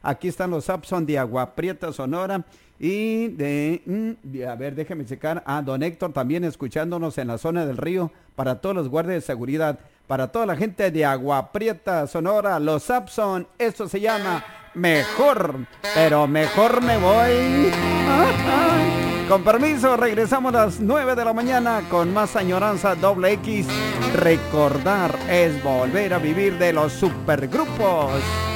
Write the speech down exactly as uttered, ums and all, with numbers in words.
Aquí están los Sapson de Agua Prieta, Sonora. Y de, mm, a ver, déjeme checar. Ah, don Héctor también escuchándonos en la zona del río. Para todos los guardias de seguridad. Para toda la gente de Agua Prieta, Sonora. Los Sapson, eso se llama Mejor. Pero mejor me voy. Con permiso, regresamos a las nueve de la mañana con más añoranza doble X. Recordar es volver a vivir de los supergrupos.